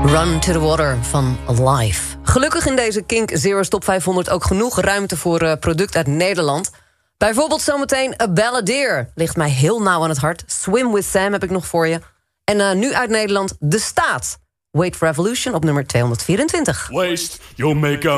Run to the Water van Live. Gelukkig in deze Kink Zero's Top 500 ook genoeg ruimte voor product uit Nederland. Bijvoorbeeld zometeen A Balladeer. Ligt mij heel nauw aan het hart. Swim with Sam heb ik nog voor je. En nu uit Nederland De Staat. Wait for Revolution op nummer 224. Waste, you'll make a